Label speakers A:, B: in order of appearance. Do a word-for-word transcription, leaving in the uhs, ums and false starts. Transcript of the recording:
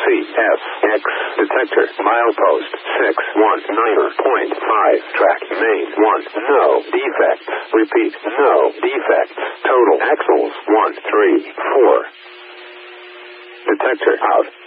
A: S, X, detector, milepost, six one nine point five, track, main, one, no defects, repeat, no defects, total axles, one three four, detector out.